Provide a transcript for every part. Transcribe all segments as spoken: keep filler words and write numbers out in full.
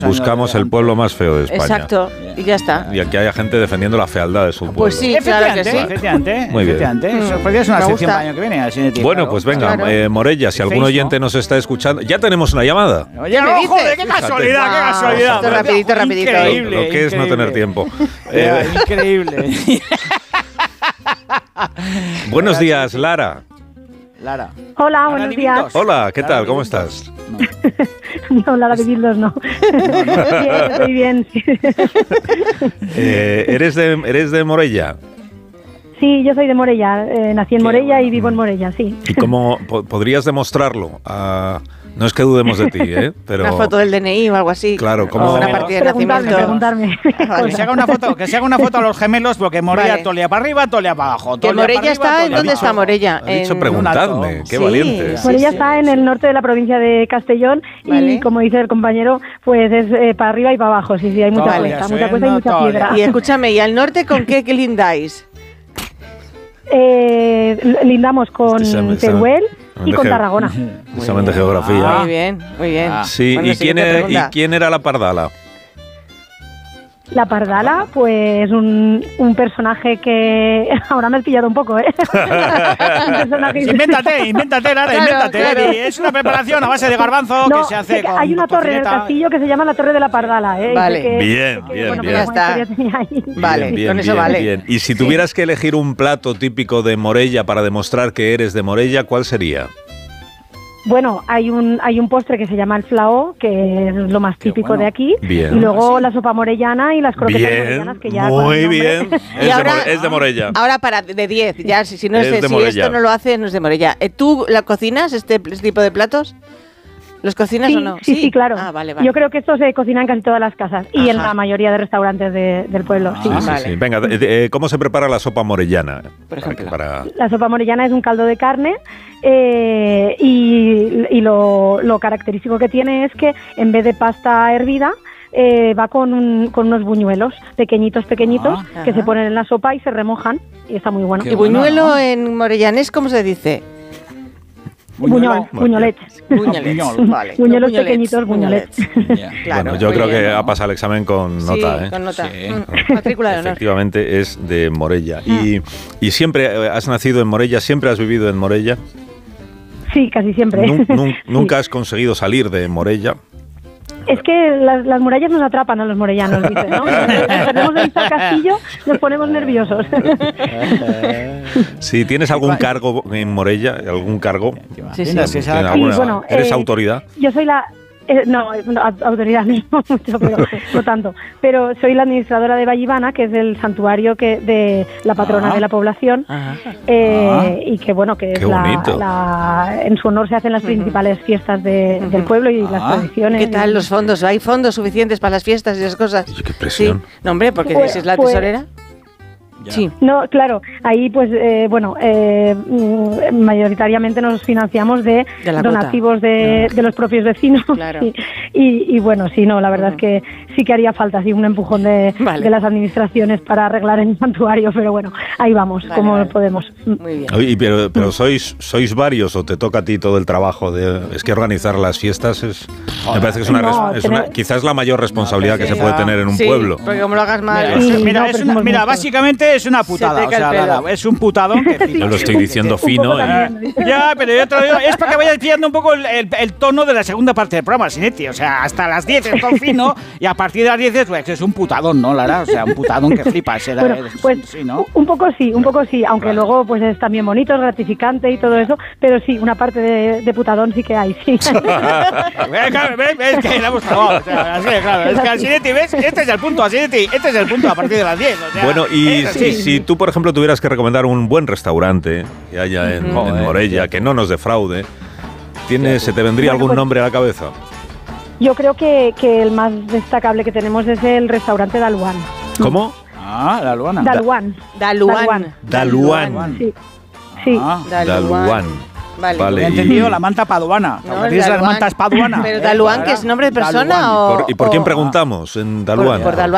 Buscamos el pueblo más feo de España. Exacto, y ya está. Y aquí haya gente defendiendo la fealdad de su pueblo. Pues sí, claro que sí. Efectivamente, Muy bien. efectivamente. Eso podría ser una sección para el año que viene. Así de tiempo, Bueno, claro. pues venga, Claro. eh, Morella, si algún oyente nos está escuchando... Ya tenemos una llamada. Oye, ¿Qué no, dices? joder, qué casualidad, qué Wow, casualidad. esto rapidito, rapidito. Increíble, Lo que es no increíble. tener tiempo. Ya, Eh, increíble. buenos días, Lara. Lara. Hola, Lara buenos de días. Bildos. Hola, ¿qué Lara tal? de ¿Cómo Bildos. estás? No. No, Lara de Bildos no. Bien, estoy bien. Sí. Eh, ¿eres, de, ¿Eres de Morella? Sí, yo soy de Morella. Eh, nací en Qué Morella bueno. y vivo en Morella, sí. ¿Y cómo po- podrías demostrarlo? Ah, no es que dudemos de ti, ¿eh? Pero, Una foto del D N I o algo así. Claro, ¿cómo- O una partida de Preguntarme, nacimiento. preguntarme. Vale. Que se haga una foto, que se haga una foto a los gemelos, porque Morella Vale. tolea para arriba, tolea para abajo. Que tolea Morella para arriba, está, ¿en tolea dónde para está abajo. Morella? Ha dicho En- preguntadme, un alto. qué Sí. valiente. Sí, Morella sí. está en el norte de la provincia de Castellón Vale. y, como dice el compañero, pues es eh, para arriba y para abajo. Sí, sí, hay mucha Vale. cuesta, mucha cuesta y Suena, mucha tole. piedra. Y escúchame, ¿y al norte con qué, qué lindáis? Eh, lindamos con Este examen- Teruel examen y de con ge- Tarragona. Examen de geografía. Muy bien, muy bien. Ah. Sí, Bueno, ¿y, quién siguiente era, ¿y pregunta. quién era la pardala? La Pardala, pues un, un personaje que... Ahora me has pillado un poco, ¿eh? Un personaje- Invéntate, invéntate, Lara, Claro, invéntate. claro. Y es una preparación a base de garbanzo No, que se hace sé que con hay una torre en el tocineta. castillo que se llama la Torre de la Pardala, ¿eh? Y Vale. sé que- Bien, sé que, bien, bueno, bien. pues Ya alguna está. historia tenía ahí. Vale, Bien, bien, con eso bien, vale. bien. Y si tuvieras que elegir un plato típico de Morella para demostrar que eres de Morella, ¿cuál sería? Bueno, hay un hay un postre que se llama el flaó, que es lo más Qué típico bueno. de aquí. Bien. Y luego la sopa morellana y las croquetas Bien, morellanas, que ya... con el muy nombre- bien. Es, Y de ahora- More- es de Morella. Ahora para de diez, ya si, si no es, Es de- de si Morella. esto no lo hace, no es de Morella. Eh, ¿Tú la cocinas este pl- tipo de platos? ¿Los cocinas Sí, o no? sí, sí, claro. Ah, vale, vale. Yo creo que esto se cocina en casi todas las casas y en Ajá. la mayoría de restaurantes de- del pueblo. sí. Sí, sí, vale. sí. Venga, de- de- ¿cómo se prepara la sopa morellana? Por ejemplo. Para, La sopa morellana es un caldo de carne eh, y, y lo, lo característico que tiene es que en vez de pasta hervida eh, va con, un- con unos buñuelos pequeñitos, pequeñitos Ah. que Ajá. se ponen en la sopa y se remojan y está muy bueno. Qué ¿Y bueno, buñuelo ¿no? en morellanés cómo se dice? Buñol, buñolets. Buñolets. Buñol. Vale. Buñuelos Buñolets, pequeñitos, buñolets. Ya. Claro, bueno, yo muy creo bien, que ¿no? ha pasado el examen con nota, Sí, ¿eh? con nota. Sí. Mm, matrícula de honor. Efectivamente es de Morella. Y, y siempre eh, has nacido en Morella, siempre has vivido en Morella. Sí, casi siempre. Nun- nun- Sí. Nunca has conseguido salir de Morella. Es que las, las murallas nos atrapan a los morellanos, dicen, ¿no? Tenemos de vista al castillo, nos ponemos nerviosos. Si tienes algún cargo en Morella, algún cargo, Sí, sí. Imaginas que esa- ¿en alguna- bueno, ¿eres eh, autoridad? Yo soy la... eh, no, no, au- autoridad no mucho, pero no tanto. Pero soy la administradora de Vallivana, que es el santuario que de la patrona Ah. de la población, Ajá. eh, Ah. y que bueno, que Qué es la, bonito. la- en su honor se hacen las principales fiestas de- Ujú. del pueblo y las Ah. tradiciones. ¿Qué tal los fondos? ¿Hay fondos suficientes para las fiestas y esas cosas? Oye, qué presión. Sí. No, hombre, porque Pues- si es la pues- tesorera. Ya. Sí. No, claro, ahí pues eh, bueno, eh, mm, mayoritariamente nos financiamos de, De la cuota. donativos de, de los propios vecinos. Claro. Y, y, y, bueno, sí, no, la verdad Ujú. es que sí que haría falta así un empujón de, Vale. de las administraciones para arreglar el santuario, pero bueno, ahí vamos, Vale, como vale. podemos. Muy bien. Oye, pero, pero sois sois varios o te toca a ti todo el trabajo de es que organizar las fiestas es me parece que es una, No, res- es una- tener- quizás la mayor responsabilidad que se quizá- puede tener en un Sí, pueblo. porque como lo hagas mal... Mira, Sí, es- no, mira, pero es una- somos mira, muchos. básicamente es una putada. Se te O cae sea, el pelo. Lara, es un putadón que flipas. Yo lo estoy diciendo Un poco fino. y- también. Ya, pero yo te lo digo, es para que vayas pillando un poco el, el- el tono de la segunda parte del programa, Sinetti. O sea, hasta las diez es todo fino y a partir de las diez es, pues, es un putadón, ¿no, Lara? O sea, un putadón que flipas. Era, Bueno, pues sí, ¿no? un poco sí, un poco sí, aunque Claro. luego pues es también bonito, es gratificante y todo eso, pero sí, una parte de, de putadón sí que hay, sí. Ves, claro, ves, ves que la hemos clavado. O sea, así, claro. Es que al Sinetti, ¿ves? Este es el punto, al Sinetti. Este es el punto a partir de las diez. O sea, Bueno, y es así. si, si tú, por ejemplo, tuvieras que recomendar un buen restaurante que haya en, Joder, en Morella, tío. que no nos defraude, ¿tiene, ¿se te vendría Bueno, algún pues- nombre a la cabeza? Yo creo que, que el más destacable que tenemos es el restaurante Daluán. ¿Cómo? Ah, la Luana. Daluán. Daluán. Daluán. Sí. Sí. Ah, Daluán. Vale. Vale. he y- entendido la manta paduana. No, ¿Te el dices las Daluán. mantas paduana? Pero Eh, Daluán, Lara, ¿que es nombre de persona Daluán. o...? ¿Por- ¿Y por quién o- preguntamos en ¿Por, Daluán? por Daluán?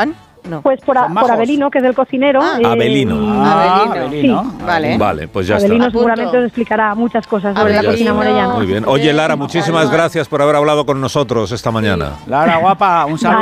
No. Pues por, a- Son majos. por Abelino, que es el cocinero. Ah. eh, Abelino. Ah, Abelino. Abelino. Sí. Vale. Vale, pues ya Abelino está. seguramente Apunto. os explicará muchas cosas sobre Abelino. la cocina morellana. Muy bien. Oye, Lara, muchísimas gracias por haber hablado con nosotros esta mañana. Lara, guapa, un saludo.